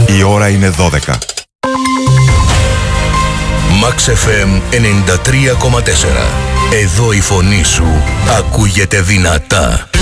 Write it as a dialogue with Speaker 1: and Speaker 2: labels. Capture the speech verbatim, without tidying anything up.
Speaker 1: Η ώρα είναι δώδεκα.
Speaker 2: Max εφ εμ ενενήντα τρία κόμμα τέσσερα. Εδώ η φωνή σου ακούγεται δυνατά.